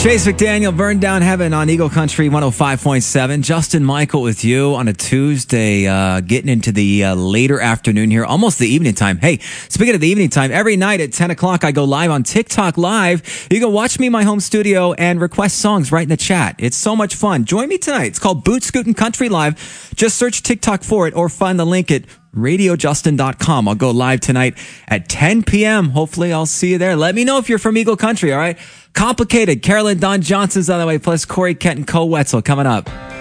Chase McDaniel, Burn Down Heaven on Eagle Country 105.7. Justin Michael with you on a Tuesday, getting into the later afternoon here, almost the evening time. Hey, speaking of the evening time, every night at 10 o'clock, I go live on TikTok Live. You can watch me in my home studio and request songs right in the chat. It's so much fun. Join me tonight. It's called Boot Scootin' Country Live. Just search TikTok for it or find the link at radiojustin.com. I'll go live tonight at 10 p.m. Hopefully I'll see you there. Let me know if you're from Eagle Country, all right? Complicated. Carolyn Don Johnson's on the way, plus Corey Kent and Cole Wetzel coming up.